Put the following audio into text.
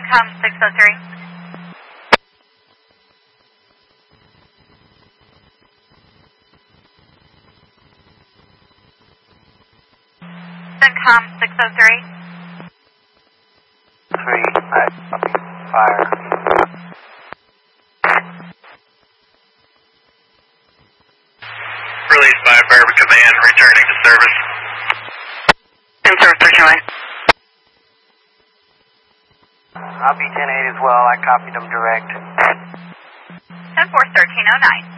CENTCOM 603. CENTCOM 603. 3, fire. Released by Fire Command, returning to service. In service, 1308. I'll be 10-8 as well. I copied them direct. 10-4, 1309.